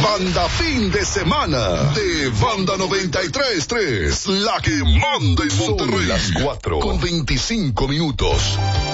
Banda Fin de Semana de Banda 93.3, la que manda en Monterrey. Son las 4:25.